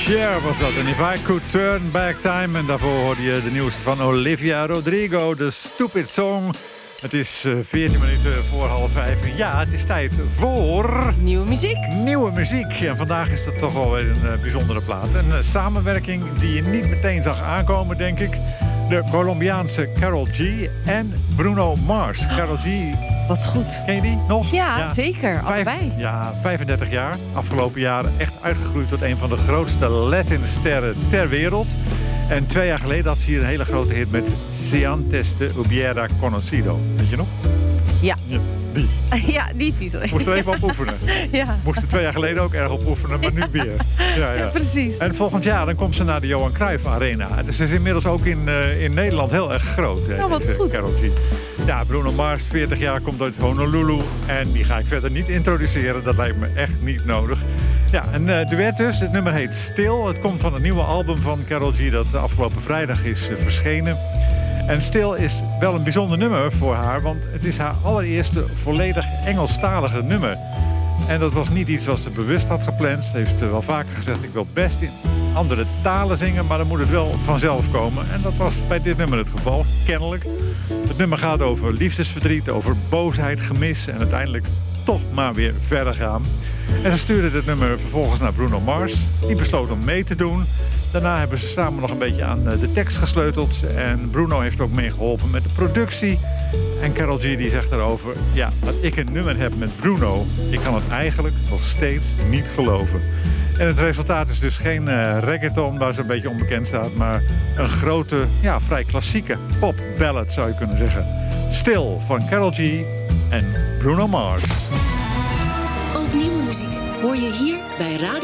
Cher was dat. En If I Could Turn Back Time. En daarvoor hoorde je de nieuwste van Olivia Rodrigo. De Stupid Song. Het is 14 minuten voor 4:30. Ja, het is tijd voor... Nieuwe muziek. Nieuwe muziek. En vandaag is dat toch wel weer een bijzondere plaat. Een samenwerking die je niet meteen zag aankomen, denk ik. De Colombiaanse Karol G en Bruno Mars. Karol G... Wat goed. Ken je die nog? Ja, zeker. Allebei. 35 jaar. Afgelopen jaren echt uitgegroeid tot een van de grootste Latin-sterren ter wereld. En 2 jaar geleden had ze hier een hele grote hit met Si antes te hubiera conocido. Weet je nog? Ja. Die. Ja, die titel. Moest er even op oefenen. Ja. Moest er 2 jaar geleden ook erg op oefenen, maar nu weer. Ja. Precies. En volgend jaar dan komt ze naar de Johan Cruijff Arena. Dus ze is inmiddels ook in Nederland heel erg groot. Nou, wat goed. Karol G. Ja, Bruno Mars, 40 jaar, komt uit Honolulu. En die ga ik verder niet introduceren. Dat lijkt me echt niet nodig. Ja, een duet dus. Het nummer heet Stil. Het komt van het nieuwe album van Karol G dat afgelopen vrijdag is verschenen. En Stil is wel een bijzonder nummer voor haar, want het is haar allereerste volledig Engelstalige nummer. En dat was niet iets wat ze bewust had gepland. Ze heeft wel vaker gezegd, ik wil best in andere talen zingen, maar dan moet het wel vanzelf komen. En dat was bij dit nummer het geval, kennelijk. Het nummer gaat over liefdesverdriet, over boosheid, gemis en uiteindelijk toch maar weer verder gaan. En ze stuurde dit nummer vervolgens naar Bruno Mars. Die besloot om mee te doen. Daarna hebben ze samen nog een beetje aan de tekst gesleuteld. En Bruno heeft ook meegeholpen met de productie. En Karol G die zegt daarover... ja, dat ik een nummer heb met Bruno... ik kan het eigenlijk nog steeds niet geloven. En het resultaat is dus geen reggaeton waar ze een beetje onbekend staat... maar een grote, ja, vrij klassieke popballad zou je kunnen zeggen. Stil van Karol G en Bruno Mars. Ook nieuwe muziek hoor je hier bij Radio